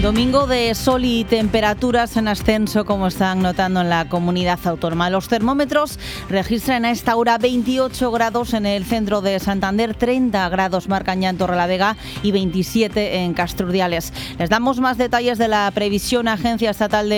Domingo de sol y temperaturas en ascenso, como están notando en la comunidad autónoma. Los termómetros registran a esta hora 28 grados en el centro de Santander, 30 grados marcan ya en Torrelavega y 27 en Castrurdiales. Les damos más detalles de la previsión. Agencia Estatal de